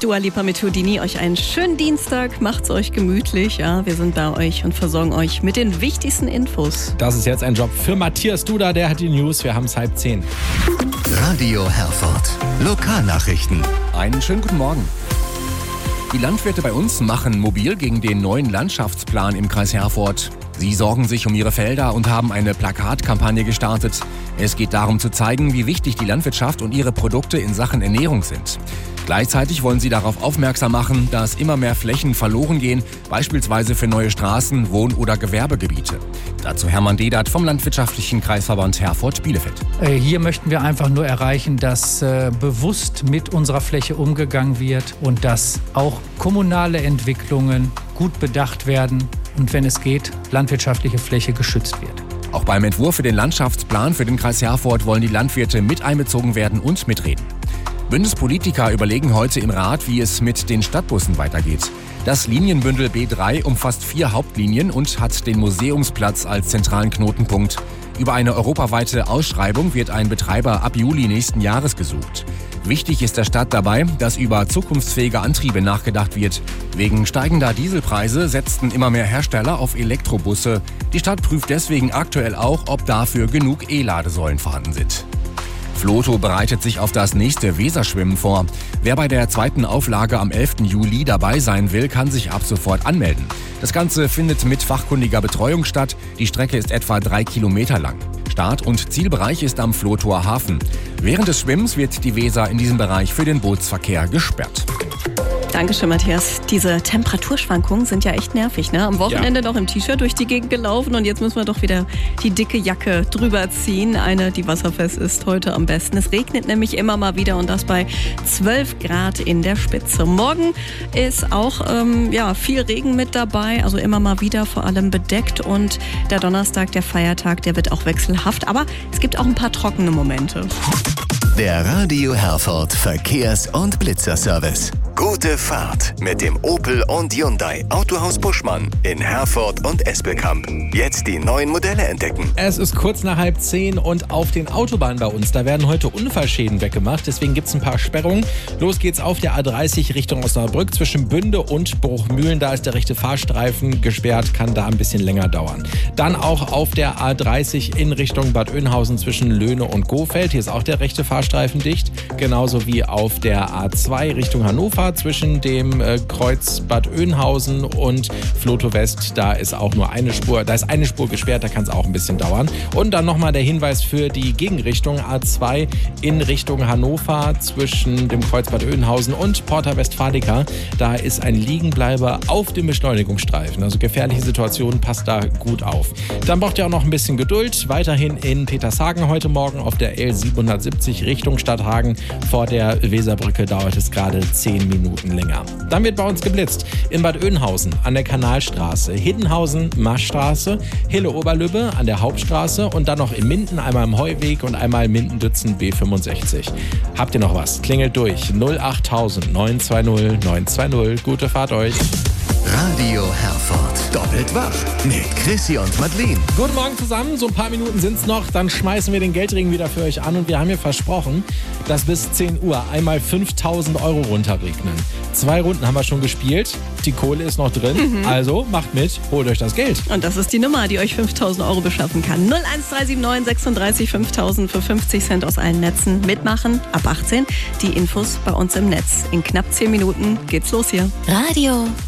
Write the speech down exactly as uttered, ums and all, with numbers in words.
Dua Lipa mit Houdini. Euch einen schönen Dienstag. Macht's euch gemütlich. Ja, wir sind bei euch und versorgen euch mit den wichtigsten Infos. Das ist jetzt ein Job für Matthias Duda. Der hat die News. Wir haben es halb zehn. Radio Herford. Lokalnachrichten. Einen schönen guten Morgen. Die Landwirte bei uns machen mobil gegen den neuen Landschaftsplan im Kreis Herford. Sie sorgen sich um ihre Felder und haben eine Plakatkampagne gestartet. Es geht darum zu zeigen, wie wichtig die Landwirtschaft und ihre Produkte in Sachen Ernährung sind. Gleichzeitig wollen sie darauf aufmerksam machen, dass immer mehr Flächen verloren gehen, beispielsweise für neue Straßen, Wohn- oder Gewerbegebiete. Dazu Hermann Dedert vom Landwirtschaftlichen Kreisverband Herford-Bielefeld. Hier möchten wir einfach nur erreichen, dass äh, bewusst mit unserer Fläche umgegangen wird und dass auch kommunale Entwicklungen gut bedacht werden und, wenn es geht, landwirtschaftliche Fläche geschützt wird. Auch beim Entwurf für den Landschaftsplan für den Kreis Herford wollen die Landwirte mit einbezogen werden und mitreden. Bundespolitiker überlegen heute im Rat, wie es mit den Stadtbussen weitergeht. Das Linienbündel B drei umfasst vier Hauptlinien und hat den Museumsplatz als zentralen Knotenpunkt. Über eine europaweite Ausschreibung wird ein Betreiber ab Juli nächsten Jahres gesucht. Wichtig ist der Stadt dabei, dass über zukunftsfähige Antriebe nachgedacht wird. Wegen steigender Dieselpreise setzten immer mehr Hersteller auf Elektrobusse. Die Stadt prüft deswegen aktuell auch, ob dafür genug E-Ladesäulen vorhanden sind. Floto bereitet sich auf das nächste Weserschwimmen vor. Wer bei der zweiten Auflage am elften Juli dabei sein will, kann sich ab sofort anmelden. Das Ganze findet mit fachkundiger Betreuung statt. Die Strecke ist etwa drei Kilometer lang. Start- und Zielbereich ist am Flotower Hafen. Während des Schwimmens wird die Weser in diesem Bereich für den Bootsverkehr gesperrt. Dankeschön, Matthias. Diese Temperaturschwankungen sind ja echt nervig, ne? Am Wochenende ja. noch im T-Shirt durch die Gegend gelaufen und jetzt müssen wir doch wieder die dicke Jacke drüber ziehen. Eine, die wasserfest ist, heute am besten. Es regnet nämlich immer mal wieder und das bei zwölf Grad in der Spitze. Morgen ist auch ähm, ja, viel Regen mit dabei, also immer mal wieder, vor allem bedeckt. Und der Donnerstag, der Feiertag, der wird auch wechselhaft. Aber es gibt auch ein paar trockene Momente. Der Radio Herford Verkehrs- und Blitzerservice. Gute Fahrt mit dem Opel und Hyundai Autohaus Buschmann in Herford und Espelkamp. Jetzt die neuen Modelle entdecken. Es ist kurz nach halb zehn und auf den Autobahnen bei uns, da werden heute Unfallschäden weggemacht. Deswegen gibt es ein paar Sperrungen. Los geht's auf der A dreißig Richtung Osnabrück zwischen Bünde und Bruchmühlen. Da ist der rechte Fahrstreifen gesperrt, kann da ein bisschen länger dauern. Dann auch auf der A dreißig in Richtung Bad Oeynhausen zwischen Löhne und Gohfeld. Hier ist auch der rechte Fahrstreifen dicht. Genauso wie auf der A zwei Richtung Hannover zwischen dem äh, Kreuz Bad Oeynhausen und Floto West. Da ist auch nur eine Spur, da ist eine Spur gesperrt, da kann es auch ein bisschen dauern. Und dann nochmal der Hinweis für die Gegenrichtung A zwei in Richtung Hannover zwischen dem Kreuz Bad Oeynhausen und Porta Westfalica. Da ist ein Liegenbleiber auf dem Beschleunigungsstreifen. Also gefährliche Situationen, passt da gut auf. Dann braucht ihr auch noch ein bisschen Geduld. Weiterhin in Petershagen heute Morgen auf der L siebenhundertsiebzig Richtung Stadthagen. Vor der Weserbrücke dauert es gerade zehn Minuten länger. Dann wird bei uns geblitzt. In Bad Oeynhausen an der Kanalstraße, Hiddenhausen, Maschstraße, Hille-Oberlübbe an der Hauptstraße und dann noch in Minden, einmal im Heuweg und einmal Minden-Dützen B fünfundsechzig. Habt ihr noch was? Klingelt durch. null acht neun zwei null neun zwei null. Gute Fahrt euch. Radio Herford. Doppelt wach mit Chrissy und Madeleine. Guten Morgen zusammen. So ein paar Minuten sind's noch. Dann schmeißen wir den Geldring wieder für euch an. Und wir haben hier versprochen, dass bis zehn Uhr einmal fünftausend Euro runterregnen. Zwei Runden haben wir schon gespielt. Die Kohle ist noch drin. Mhm. Also macht mit, holt euch das Geld. Und das ist die Nummer, die euch fünftausend Euro beschaffen kann. null eins drei sieben neun sechsunddreißig fünftausend für fünfzig Cent aus allen Netzen. Mitmachen ab achtzehn. Die Infos bei uns im Netz. In knapp zehn Minuten geht's los hier. Radio